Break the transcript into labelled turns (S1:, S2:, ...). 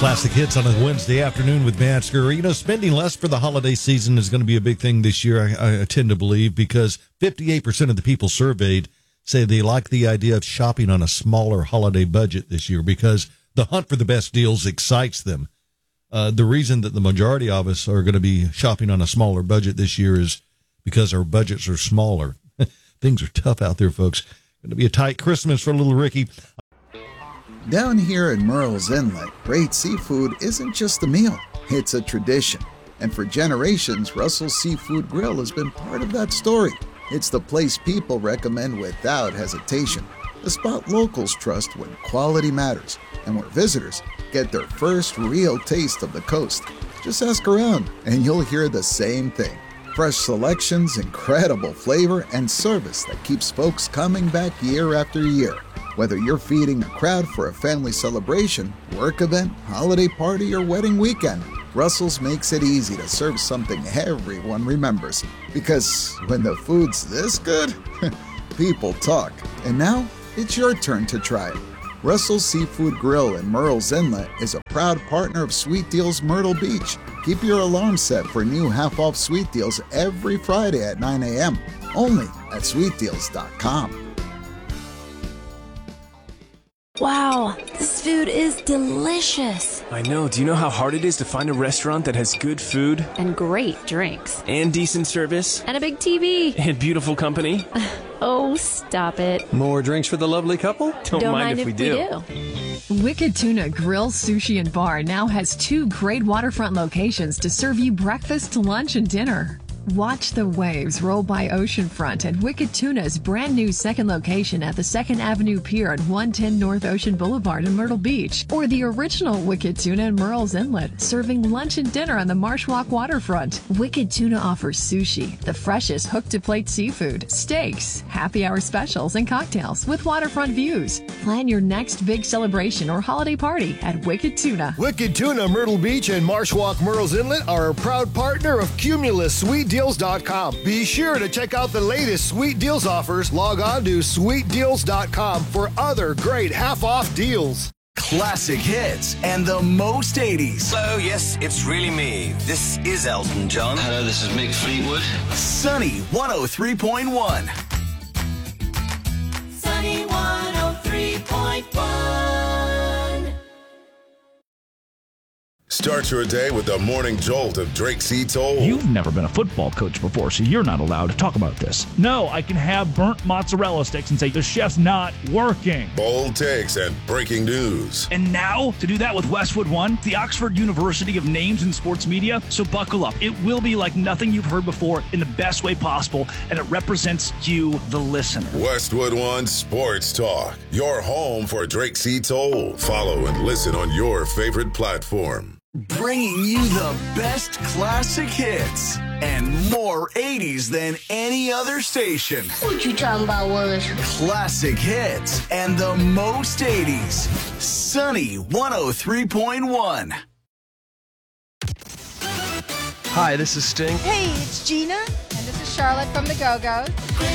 S1: Classic hits on a Wednesday afternoon with Mansker. You know, spending less for the holiday season is going to be a big thing this year, I tend to believe, because 58% of the people surveyed say they like the idea of shopping on a smaller holiday budget this year because the hunt for the best deals excites them. The reason that the majority of us are going to be shopping on a smaller budget this year is because our budgets are smaller. Things are tough out there, folks. Going to be a tight Christmas for little Ricky.
S2: Down here in Murrells Inlet, great seafood isn't just a meal, it's a tradition. And for generations, Russell's Seafood Grill has been part of that story. It's the place people recommend without hesitation, the spot locals trust when quality matters, and where visitors get their first real taste of the coast. Just ask around, and you'll hear the same thing. Fresh selections, incredible flavor, and service that keeps folks coming back year after year. Whether you're feeding a crowd for a family celebration, work event, holiday party, or wedding weekend, Russell's makes it easy to serve something everyone remembers. Because when the food's this good, people talk. And now, it's your turn to try it. Russell's Seafood Grill in Murrells Inlet is a proud partner of Sweet Deals Myrtle Beach. Keep your alarm set for new half-off sweet deals every Friday at 9 a.m. Only at sweetdeals.com.
S3: Wow, this food is delicious.
S4: I know. Do you know how hard it is to find a restaurant that has good food?
S3: And great drinks.
S4: And decent service?
S3: And a big TV.
S4: And beautiful company?
S3: Oh, stop it.
S5: More drinks for the lovely couple?
S3: Don't mind if we do.
S6: Wicked Tuna Grill, Sushi, and Bar now has 2 great waterfront locations to serve you breakfast, lunch, and dinner. Watch the waves roll by oceanfront at Wicked Tuna's brand new second location at the 2nd Avenue Pier at 110 North Ocean Boulevard in Myrtle Beach, or the original Wicked Tuna in Murrells Inlet, serving lunch and dinner on the Marsh Walk waterfront. Wicked Tuna offers sushi, the freshest hook-to-plate seafood, steaks, happy hour specials, and cocktails with waterfront views. Plan your next big celebration or holiday party at Wicked Tuna.
S7: Wicked Tuna Myrtle Beach and Marsh Walk Murrells Inlet are a proud partner of Cumulus SweetDeals.com. Be sure to check out the latest Sweet Deals offers. Log on to sweetdeals.com for other great half-off deals.
S8: Classic hits and the most 80s.
S9: Hello, yes, it's really me. This is Elton John.
S10: Hello, this is Mick Fleetwood.
S8: Sunny 103.1.
S11: Sunny 103.1.
S12: Start your day with the morning jolt of Drake C. Toll.
S13: You've never been a football coach before, so you're not allowed to talk about this. No, I can have burnt mozzarella sticks and say the chef's not working.
S12: Bold takes and breaking news.
S13: And now, to do that with Westwood One, the Oxford University of names in sports media, so buckle up. It will be like nothing you've heard before in the best way possible, and it represents you, the listener.
S12: Westwood One Sports Talk, your home for Drake C. Toll. Follow and listen on your favorite platform.
S8: Bringing you the best classic hits and more 80s than any other station.
S14: What you talking about, Willis?
S8: Classic hits and the most 80s. Sunny 103.1.
S5: Hi, this is Sting.
S15: Hey, it's Gina, and this is Charlotte from the Go-Go's.